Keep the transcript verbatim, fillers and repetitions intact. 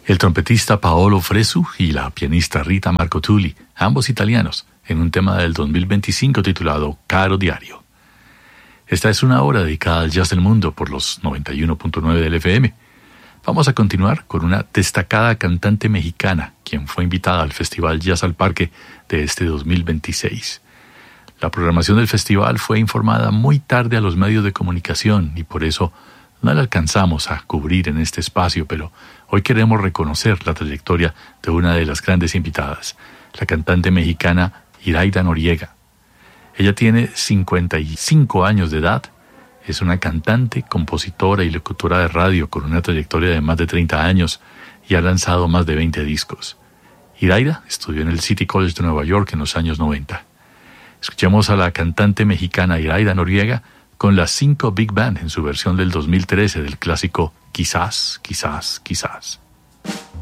el trompetista Paolo Fresu y la pianista Rita Marcotulli, ambos italianos, en un tema del dos mil veinticinco titulado Caro Diario. Esta es una hora dedicada al jazz del mundo por los noventa y uno punto nueve del F M. Vamos a continuar con una destacada cantante mexicana, quien fue invitada al Festival Jazz al Parque de este dos mil veintiséis. La programación del festival fue informada muy tarde a los medios de comunicación y por eso no la alcanzamos a cubrir en este espacio, pero hoy queremos reconocer la trayectoria de una de las grandes invitadas, la cantante mexicana Iraida Noriega. Ella tiene cincuenta y cinco años de edad, es una cantante, compositora y locutora de radio con una trayectoria de más de treinta años y ha lanzado más de veinte discos. Iraida estudió en el City College de Nueva York en los años noventa. Escuchemos a la cantante mexicana Iraida Noriega con las cinco Big Band en su versión del dos mil trece del clásico Quizás, quizás, quizás.